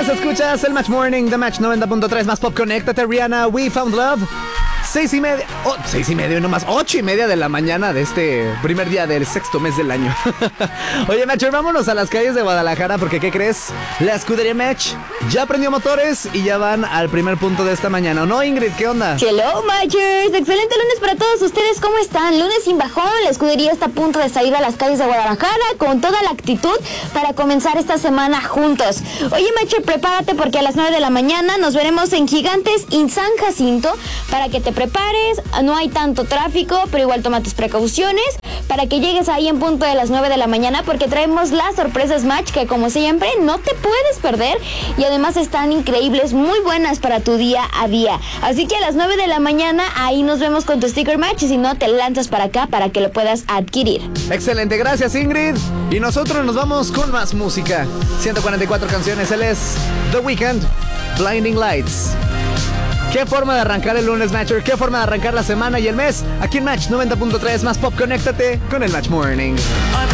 escuchas el Match Morning de Match 90.3 más pop. Conéctate, Rihanna, We Found Love. 6:30, 6:30, nomás 8:30 de la mañana de este primer día del sexto mes del año. Oye, Matcher, vámonos a las calles de Guadalajara porque, ¿qué crees? La escudería Match ya prendió motores y ya van al primer punto de esta mañana, ¿o no, Ingrid? ¿Qué onda? Hello, Matchers. Excelente lunes para todos ustedes. ¿Cómo están? Lunes sin bajón. La escudería está a punto de salir a las calles de Guadalajara con toda la actitud para comenzar esta semana juntos. Oye, Matcher, prepárate porque a las 9 de la mañana nos veremos en Gigantes in San Jacinto para que te prepares. No hay tanto tráfico, pero igual toma tus precauciones para que llegues ahí en punto de las 9 de la mañana porque traemos las sorpresas Match que, como siempre, no te puedes perder y además están increíbles, muy buenas para tu día a día. Así que a las 9 de la mañana ahí nos vemos con tu sticker Match y si no, te lanzas para acá para que lo puedas adquirir. Excelente, gracias, Ingrid. Y nosotros nos vamos con más música. 144 canciones, él es The Weeknd, Blinding Lights. Qué forma de arrancar el lunes, Matcher. Qué forma de arrancar la semana y el mes. Aquí en Match 90.3 más pop. Conéctate con el Match Morning.